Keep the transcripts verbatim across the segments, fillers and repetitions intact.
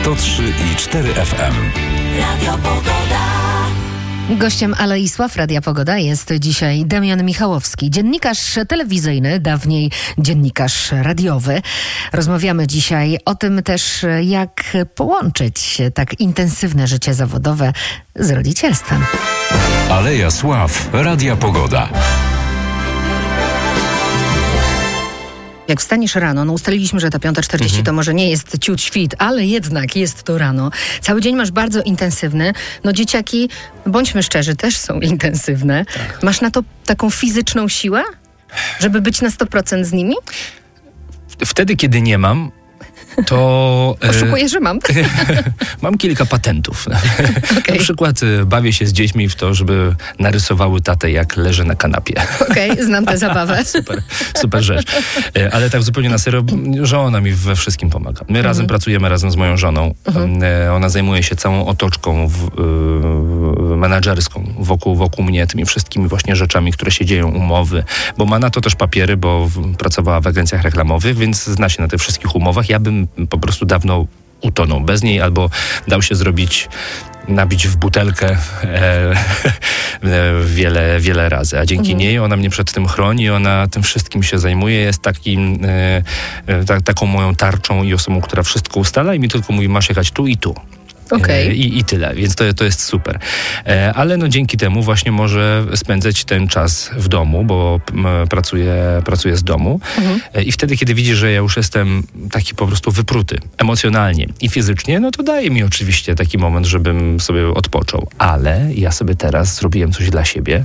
sto trzy i cztery F M. Radio Pogoda. Gościem Alei Sław Radia Pogoda jest dzisiaj Damian Michałowski, dziennikarz telewizyjny, dawniej dziennikarz radiowy. Rozmawiamy dzisiaj o tym też, jak połączyć tak intensywne życie zawodowe z rodzicielstwem. Aleja Sław Radia Pogoda. Jak wstaniesz rano, no ustaliliśmy, że ta piąta czterdzieści mhm. to może nie jest ciut świt, ale jednak jest to rano. Cały dzień masz bardzo intensywny. No dzieciaki, bądźmy szczerzy, też są intensywne. Tak. Masz na to taką fizyczną siłę, żeby być na sto procent z nimi? Wtedy, kiedy nie mam, to... Oszukuję, że mam. Mam kilka patentów. Okay. Na przykład bawię się z dziećmi w to, żeby narysowały tatę, jak leży na kanapie. Okej, okay, znam tę zabawę. Super, super rzecz. Ale tak zupełnie na serio, żona mi we wszystkim pomaga. My razem mhm. pracujemy razem z moją żoną. Mhm. Ona zajmuje się całą otoczką w, y, menadżerską wokół, wokół mnie, tymi wszystkimi właśnie rzeczami, które się dzieją, umowy, bo ma na to też papiery, bo w, pracowała w agencjach reklamowych, więc zna się na tych wszystkich umowach. Ja bym po prostu dawno utonął bez niej, albo dał się zrobić, nabić w butelkę e, wiele, wiele razy. A dzięki mhm. niej ona mnie przed tym chroni, ona tym wszystkim się zajmuje, jest takim, e, ta, taką moją tarczą i osobą, która wszystko ustala i mi tylko mówi, masz jechać tu i tu. Okay. I, I tyle, więc to, to jest super. E, ale no dzięki temu właśnie może spędzać ten czas w domu, bo m, pracuję, pracuję z domu mhm. e, i wtedy, kiedy widzi, że ja już jestem taki po prostu wypruty emocjonalnie i fizycznie, no to daje mi oczywiście taki moment, żebym sobie odpoczął. Ale ja sobie teraz zrobiłem coś dla siebie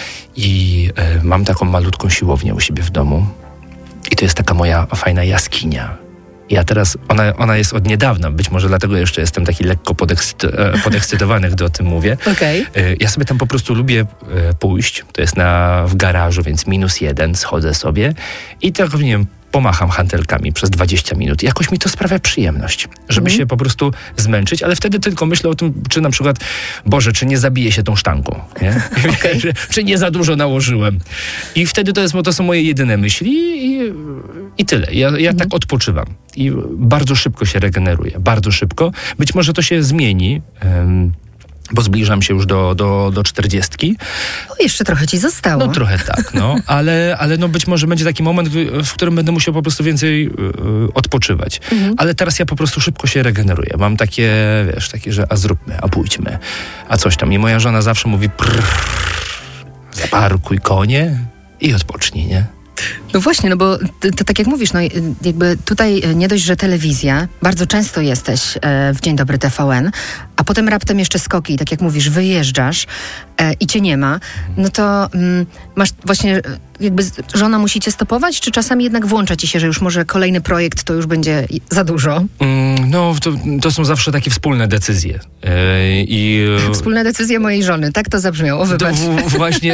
i e, mam taką malutką siłownię u siebie w domu i to jest taka moja fajna jaskinia. Ja teraz, ona, ona jest od niedawna, być może dlatego jeszcze jestem taki lekko podekscy- podekscytowany, gdy o tym mówię. Okay. Ja sobie tam po prostu lubię pójść, to jest na, w garażu, więc minus jeden, schodzę sobie i tak, nie wiem, pomacham hantelkami przez dwadzieścia minut. Jakoś mi to sprawia przyjemność, żeby mm. się po prostu zmęczyć, ale wtedy tylko myślę o tym, czy na przykład, Boże, czy nie zabiję się tą sztangą, nie? Okay. czy, czy nie za dużo nałożyłem. I wtedy to, jest, to są moje jedyne myśli i, i tyle. Ja, ja mm. tak odpoczywam i bardzo szybko się regeneruję, bardzo szybko. Być może to się zmieni, um, bo zbliżam się już do, do, do czterdziestki. No jeszcze trochę ci zostało. No trochę tak, no. Ale, ale no być może będzie taki moment, w którym będę musiał po prostu więcej y, odpoczywać. Mhm. Ale teraz ja po prostu szybko się regeneruję. Mam takie, wiesz, takie, że a zróbmy, a pójdźmy, a coś tam. I moja żona zawsze mówi prrr, zaparkuj konie i odpocznij, nie? No właśnie, no bo to, to tak jak mówisz, no jakby tutaj nie dość, że telewizja, bardzo często jesteś e, w Dzień Dobry T V N, a potem raptem jeszcze skoki, tak jak mówisz, wyjeżdżasz e, i cię nie ma, no to mm, masz właśnie, jakby żona musi cię stopować, czy czasami jednak włącza ci się, że już może kolejny projekt to już będzie za dużo? Mm, no, to, to są zawsze takie wspólne decyzje. E, i, Wspólne decyzje mojej żony, tak to zabrzmiało, wybacz. To, w, właśnie.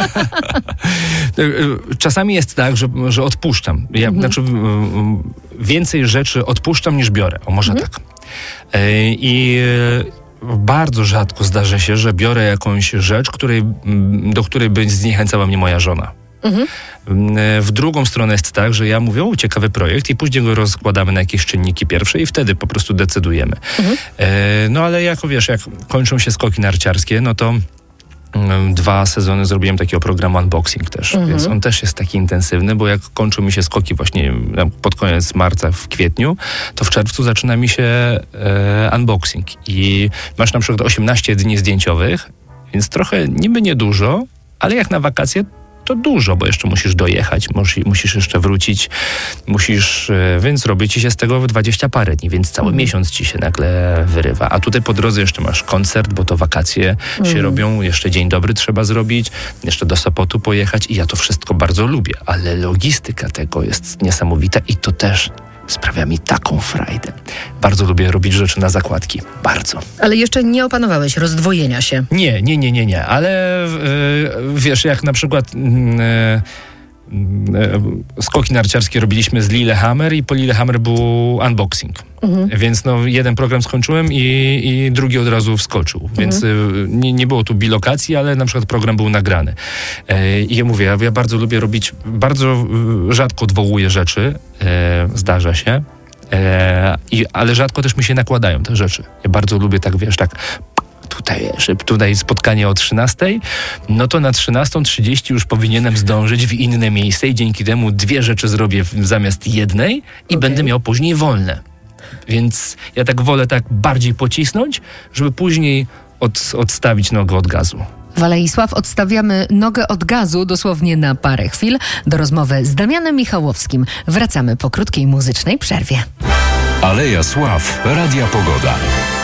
Czasami jest tak, że, że odpuszczam. Ja, mhm. Znaczy więcej rzeczy odpuszczam niż biorę. O, może mhm. tak. I bardzo rzadko zdarza się, że biorę jakąś rzecz, której, do której by zniechęcała mnie moja żona. Mhm. W drugą stronę jest tak, że ja mówię, o, ciekawy projekt i później go rozkładamy na jakieś czynniki pierwsze i wtedy po prostu decydujemy. Mhm. No ale jako wiesz, jak kończą się skoki narciarskie, no to dwa sezony zrobiłem takiego programu unboxing też, mhm. więc on też jest taki intensywny, bo jak kończą mi się skoki właśnie pod koniec marca, w kwietniu, to w czerwcu zaczyna mi się e, unboxing i masz na przykład osiemnaście dni zdjęciowych, więc trochę niby niedużo, ale jak na wakacje to dużo, bo jeszcze musisz dojechać, musisz, musisz jeszcze wrócić, musisz, więc robi ci się z tego dwadzieścia parę dni, więc cały mm. miesiąc ci się nagle wyrywa. A tutaj po drodze jeszcze masz koncert, bo to wakacje mm. się robią, jeszcze Dzień Dobry trzeba zrobić, jeszcze do Sopotu pojechać i ja to wszystko bardzo lubię, ale logistyka tego jest niesamowita i to też sprawia mi taką frajdę. Bardzo lubię robić rzeczy na zakładki. Bardzo. Ale jeszcze nie opanowałeś rozdwojenia się. Nie, nie, nie, nie, nie. Ale yy, wiesz, jak na przykład yy, skoki narciarskie robiliśmy z Lillehammer i po Lillehammer był unboxing. Mhm. Więc no, jeden program skończyłem i, i drugi od razu wskoczył. Mhm. Więc y, nie, nie było tu bilokacji, ale na przykład program był nagrany. E, I ja mówię, ja, ja bardzo lubię robić, bardzo y, rzadko odwołuję rzeczy, e, zdarza się. E, i, ale rzadko też mi się nakładają te rzeczy. Ja bardzo lubię tak, wiesz, tak tutaj, tutaj spotkanie o trzynastej, no to na trzynastą trzydzieści już powinienem zdążyć w inne miejsce i dzięki temu dwie rzeczy zrobię zamiast jednej i okay. będę miał później wolne. Więc ja tak wolę tak bardziej pocisnąć, żeby później od, odstawić nogę od gazu. W Alei Sław odstawiamy nogę od gazu dosłownie na parę chwil. Do rozmowy z Damianem Michałowskim wracamy po krótkiej muzycznej przerwie. Aleja Sław, Radia Pogoda.